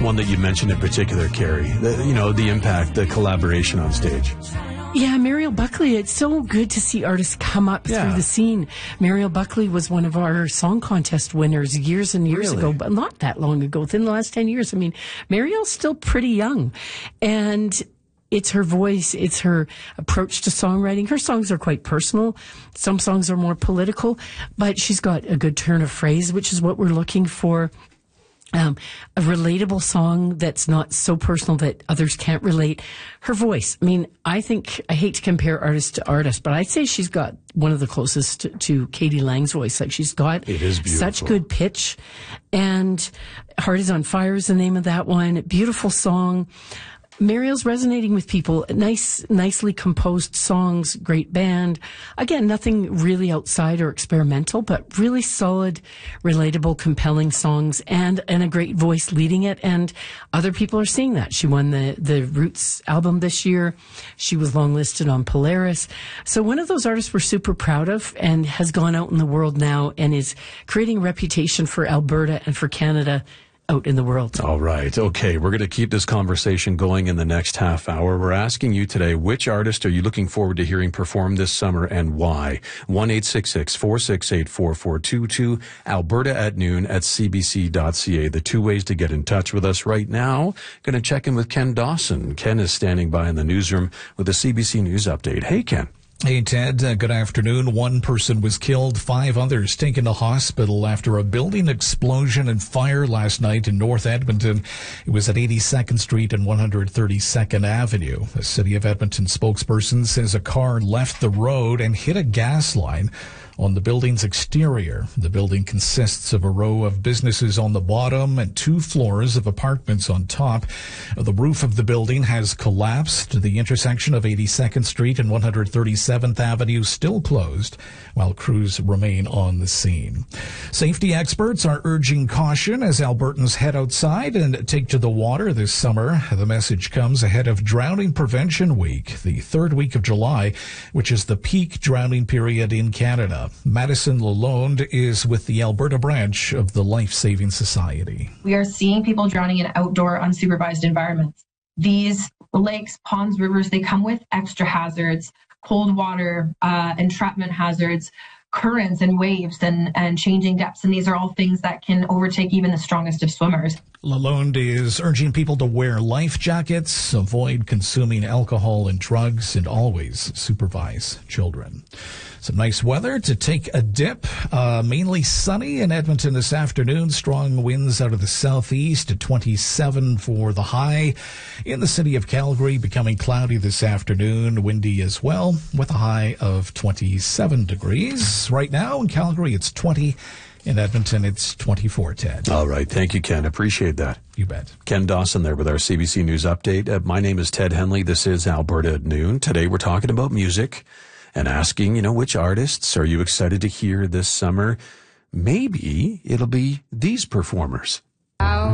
one that you mentioned in particular, Carrie? The impact, the collaboration on stage. Yeah, Mariel Buckley. It's so good to see artists come up through the scene. Mariel Buckley was one of our song contest winners years and years ago, but not that long ago, within the last 10 years. I mean, Mariel's still pretty young. And it's her voice, it's her approach to songwriting. Her songs are quite personal. Some songs are more political, but she's got a good turn of phrase, which is what we're looking for. A relatable song that's not so personal that others can't relate. Her voice. I mean, I hate to compare artist to artist, but I'd say she's got one of the closest to Katie Lang's voice. Like, she's got such good pitch. And Heart is on Fire is the name of that one. Beautiful song. Mariel's resonating with people. Nicely composed songs, great band. Again, nothing really outside or experimental, but really solid, relatable, compelling songs and a great voice leading it. And other people are seeing that. She won the Roots album this year. She was longlisted on Polaris. So one of those artists we're super proud of and has gone out in the world now and is creating a reputation for Alberta and for Canada out in the world. All right. Okay. We're going to keep this conversation going in the next half hour. We're asking you today, which artist are you looking forward to hearing perform this summer and why? 1-866-468-4422, Alberta at noon at cbc.ca. The two ways to get in touch with us right now. Going to check in with Ken Dawson. Ken is standing by in the newsroom with a CBC News update. Hey, Ken. Hey, Ted. Good afternoon. One person was killed, 5 others taken to hospital after a building explosion and fire last night in North Edmonton. It was at 82nd Street and 132nd Avenue. A City of Edmonton spokesperson says a car left the road and hit a gas line on the building's exterior. The building consists of a row of businesses on the bottom and 2 floors of apartments on top. The roof of the building has collapsed. The intersection of 82nd Street and 137th Avenue still closed, while crews remain on the scene. Safety experts are urging caution as Albertans head outside and take to the water this summer. The message comes ahead of Drowning Prevention Week, the 3rd week of July, which is the peak drowning period in Canada. Madison Lalonde is with the Alberta branch of the Life Saving Society. We are seeing people drowning in outdoor unsupervised environments. These lakes, ponds, rivers, they come with extra hazards, cold water, entrapment hazards, currents and waves and changing depths. And these are all things that can overtake even the strongest of swimmers. Lalonde is urging people to wear life jackets, avoid consuming alcohol and drugs, and always supervise children. Some nice weather to take a dip. Mainly sunny in Edmonton this afternoon. Strong winds out of the southeast at 27 for the high. In the city of Calgary, becoming cloudy this afternoon. Windy as well, with a high of 27 degrees. Right now in Calgary, it's 20. In Edmonton, it's 24, Ted. All right. Thank you, Ken. Appreciate that. You bet. Ken Dawson there with our CBC News update. My name is Ted Henley. This is Alberta at Noon. Today we're talking about music and asking, which artists are you excited to hear this summer? Maybe it'll be these performers.